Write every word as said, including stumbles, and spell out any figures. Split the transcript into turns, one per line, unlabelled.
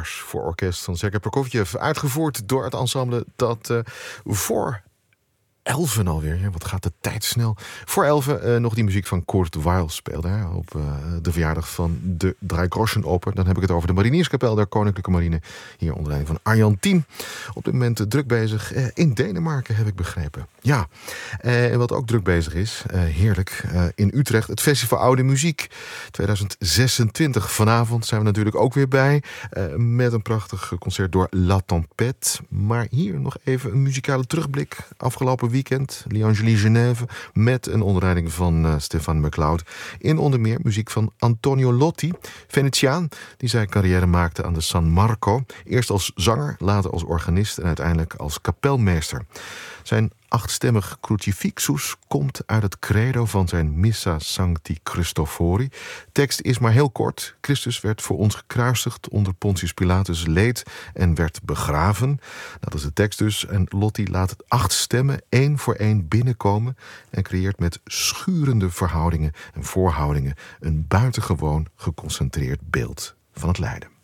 Mars voor orkest van Sergej Prokofjev. Uitgevoerd door het ensemble dat uh, voor elfen alweer, ja, wat gaat de tijd snel. Voor elfen uh, nog die muziek van Kurt Weill speelde hè, op uh, de verjaardag van de Dreigroschenoper. Dan heb ik het over de Marinierskapel der Koninklijke Marine. Hier onder leiding van Arjan Tiem. Op dit moment uh, druk bezig uh, in Denemarken, heb ik begrepen. Ja, uh, en wat ook druk bezig is, uh, heerlijk, uh, in Utrecht, het Festival Oude Muziek tweeduizend zesentwintig. Vanavond zijn we natuurlijk ook weer bij uh, met een prachtig concert door La Tempête. Maar hier nog even een muzikale terugblik. Afgelopen weekend, L'Angélie Genève, met een onderleiding van uh, Stefan McLeod. In onder meer muziek van Antonio Lotti, Venetiaan, die zijn carrière maakte aan de San Marco. Eerst als zanger, later als organist en uiteindelijk als kapelmeester. Zijn achtstemmig Crucifixus komt uit het credo van zijn Missa Sancti Christofori. Tekst is maar heel kort. Christus werd voor ons gekruisigd, onder Pontius Pilatus leed en werd begraven. Dat is de tekst dus. En Lotti laat het acht stemmen één voor één binnenkomen en creëert met schurende verhoudingen en voorhoudingen een buitengewoon geconcentreerd beeld van het lijden.